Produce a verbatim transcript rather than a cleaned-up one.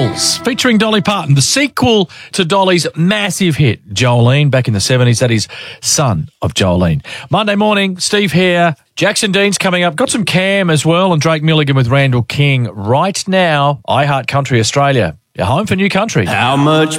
Bells, featuring Dolly Parton, the sequel to Dolly's massive hit, Jolene, back in the seventies. That is Son of Jolene. Monday morning, Steve here. Jackson Dean's coming up. Got some Cam as well, and Drake Milligan with Randall King. Right now, iHeart Country Australia. You're home for new country. How much